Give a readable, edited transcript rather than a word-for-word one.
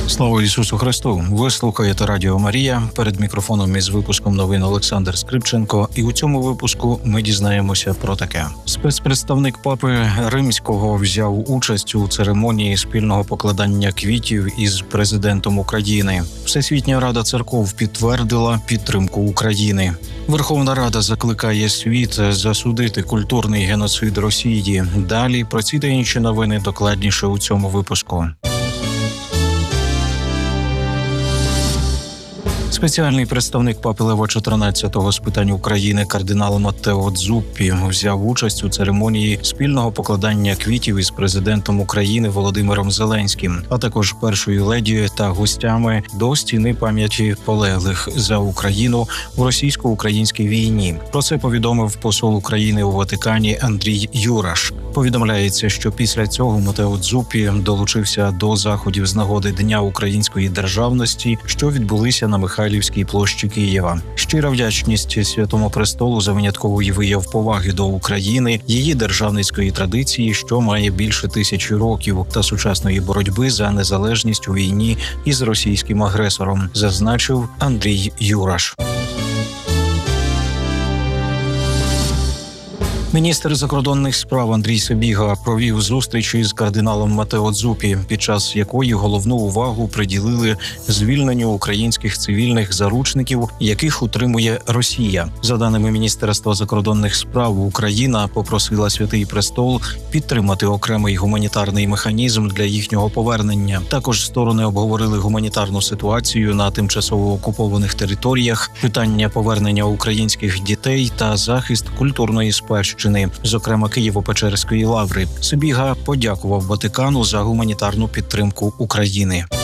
Слава Ісусу Христу! Ви слухаєте Радіо Марія. Перед мікрофоном із випуском новин Олександр Скрипченко. І у цьому випуску ми дізнаємося про таке. Спецпредставник Папи Римського взяв участь у церемонії спільного покладання квітів із президентом України. Всесвітня Рада Церков підтвердила підтримку України. Верховна Рада закликає світ засудити культурний геноцид Росії. Далі про ці та інші новини докладніше у цьому випуску. Спеціальний представник Папи Лева XIV з питань України кардинал Маттео Дзуппі взяв участь у церемонії спільного покладання квітів із президентом України Володимиром Зеленським, а також першою леді та гостями до стіни пам'яті полеглих за Україну у російсько-українській війні. Про це повідомив посол України у Ватикані Андрій Юраш. Повідомляється, що після цього Маттео Дзуппі долучився до заходів з нагоди Дня української державності, що відбулися на Михайлівській площі Києва. Щира вдячність Святому Престолу за винятковий вияв поваги до України, її державницької традиції, що має більше 1000 років, та сучасної боротьби за незалежність у війні із російським агресором, зазначив Андрій Юраш. Міністр закордонних справ Андрій Сибіга провів зустріч із кардиналом Маттео Дзуппі, під час якої головну увагу приділили звільненню українських цивільних заручників, яких утримує Росія. За даними Міністерства закордонних справ, Україна попросила Святий Престол підтримати окремий гуманітарний механізм для їхнього повернення. Також сторони обговорили гуманітарну ситуацію на тимчасово окупованих територіях, питання повернення українських дітей та захист культурної спадщини, зокрема Києво-Печерської лаври. Сибіга подякував Ватикану за гуманітарну підтримку України.